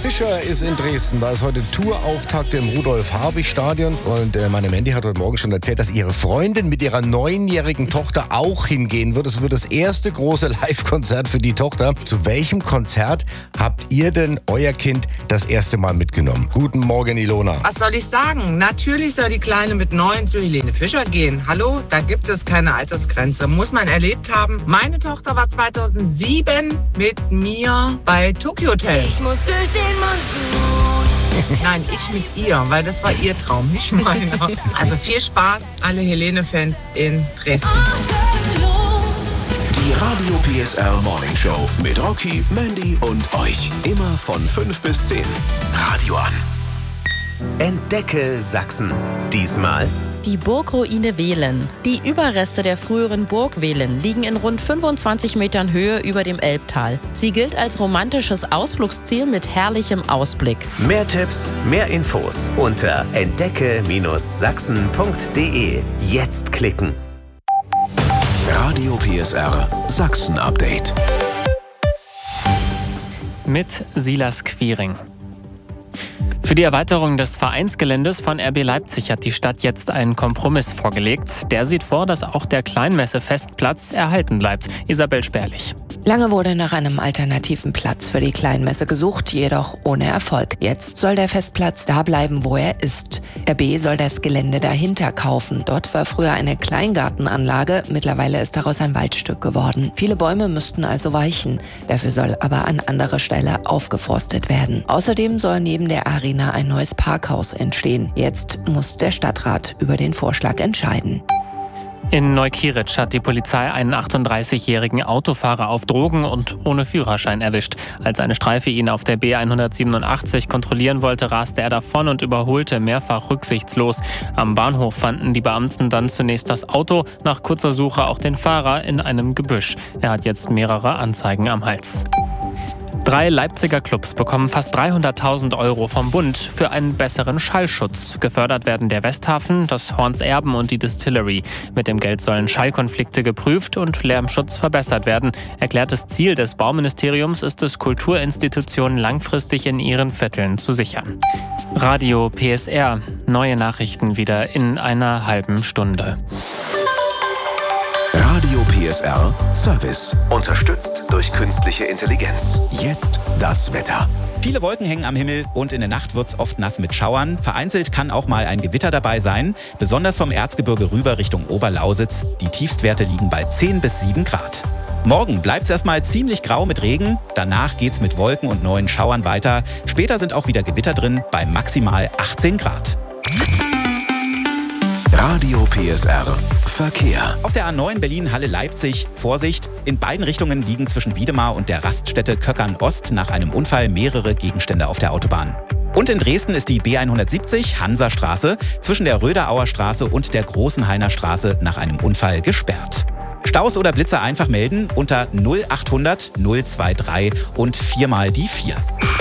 Fischer ist in Dresden. Da ist heute Tourauftakt im Rudolf-Habich-Stadion. Und meine Mandy hat heute Morgen schon erzählt, dass ihre Freundin mit ihrer 9-jährigen Tochter auch hingehen wird. Es wird das erste große Live-Konzert für die Tochter. Zu welchem Konzert habt ihr denn euer Kind das erste Mal mitgenommen? Guten Morgen, Ilona. Was soll ich sagen? Natürlich soll die Kleine mit 9 zu Helene Fischer gehen. Hallo, da gibt es keine Altersgrenze. Muss man erlebt haben. Meine Tochter war 2007 mit mir bei Tokyo Hotel. Ich muss durch den Monsun. Nein, ich mit ihr, weil das war ihr Traum, nicht meiner. Also viel Spaß, alle Helene-Fans in Dresden. Die Radio PSR Morning Show mit Rocky, Mandy und euch. Immer von 5 bis 10. Radio an. Entdecke Sachsen. Diesmal die Burgruine Wehlen. Die Überreste der früheren Burg Wehlen liegen in rund 25 Metern Höhe über dem Elbtal. Sie gilt als romantisches Ausflugsziel mit herrlichem Ausblick. Mehr Tipps, mehr Infos unter entdecke-sachsen.de. Jetzt klicken. Radio PSR Sachsen Update. Mit Silas Quiring. Für die Erweiterung des Vereinsgeländes von RB Leipzig hat die Stadt jetzt einen Kompromiss vorgelegt. Der sieht vor, dass auch der Kleinmesse-Festplatz erhalten bleibt. Isabel Sperlich. Lange wurde nach einem alternativen Platz für die Kleinmesse gesucht, jedoch ohne Erfolg. Jetzt soll der Festplatz da bleiben, wo er ist. RB soll das Gelände dahinter kaufen. Dort war früher eine Kleingartenanlage, mittlerweile ist daraus ein Waldstück geworden. Viele Bäume müssten also weichen. Dafür soll aber an anderer Stelle aufgeforstet werden. Außerdem soll neben der Arena ein neues Parkhaus entstehen. Jetzt muss der Stadtrat über den Vorschlag entscheiden. In Neukieritzsch hat die Polizei einen 38-jährigen Autofahrer auf Drogen und ohne Führerschein erwischt. Als eine Streife ihn auf der B187 kontrollieren wollte, raste er davon und überholte mehrfach rücksichtslos. Am Bahnhof fanden die Beamten dann zunächst das Auto, nach kurzer Suche auch den Fahrer in einem Gebüsch. Er hat jetzt mehrere Anzeigen am Hals. 3 Leipziger Clubs bekommen fast 300.000 € vom Bund für einen besseren Schallschutz. Gefördert werden der Westhafen, das Horns Erben und die Distillery. Mit dem Geld sollen Schallkonflikte geprüft und Lärmschutz verbessert werden. Erklärtes Ziel des Bauministeriums ist es, Kulturinstitutionen langfristig in ihren Vierteln zu sichern. Radio PSR. Neue Nachrichten wieder in einer halben Stunde. Radio PSR Service. Unterstützt durch künstliche Intelligenz. Jetzt das Wetter. Viele Wolken hängen am Himmel und in der Nacht wird's oft nass mit Schauern. Vereinzelt kann auch mal ein Gewitter dabei sein. Besonders vom Erzgebirge rüber Richtung Oberlausitz. Die Tiefstwerte liegen bei 10 bis 7 Grad. Morgen bleibt's erstmal ziemlich grau mit Regen. Danach geht's mit Wolken und neuen Schauern weiter. Später sind auch wieder Gewitter drin bei maximal 18 Grad. Radio PSR Verkehr. Auf der A9 Berlin-Halle-Leipzig, Vorsicht, in beiden Richtungen liegen zwischen Wiedemar und der Raststätte Köckern-Ost nach einem Unfall mehrere Gegenstände auf der Autobahn. Und in Dresden ist die B170 Hansastraße zwischen der Röderauer Straße und der Großenhainer Straße nach einem Unfall gesperrt. Staus oder Blitzer einfach melden unter 0800 023 und 4 mal die 4.